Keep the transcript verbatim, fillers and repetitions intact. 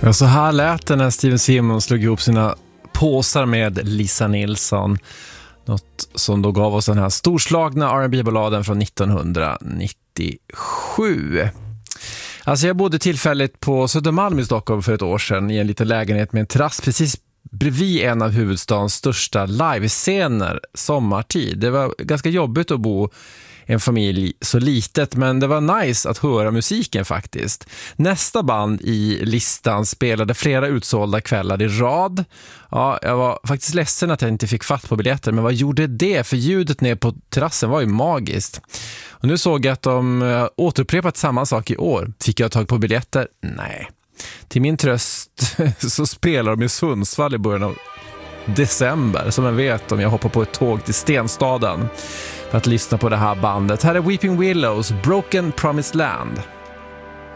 Ja, så här lät det när Steven Simmons slog ihop sina påsar med Lisa Nilsson. Något som då gav oss den här storslagna R and B-balladen från nittonhundranittiosju. Alltså jag bodde tillfälligt på Södermalm i Stockholm för ett år sedan i en liten lägenhet med en terrass precis bredvid en av huvudstadens största livescener sommartid. Det var ganska jobbigt att bo en familj så litet, men det var nice att höra musiken faktiskt. Nästa band i listan spelade flera utsålda kvällar i rad. Ja, jag var faktiskt ledsen att jag inte fick fatt på biljetter, men vad gjorde det? För ljudet ner på terrassen var ju magiskt. Och nu såg jag att de återupprepat samma sak i år. Fick jag tag på biljetter? Nej. Till min tröst så spelar de i Sundsvall i början av december, som jag vet om jag hoppar på ett tåg till Stenstaden för att lyssna på det här bandet. Här är Weeping Willows, Broken Promised Land.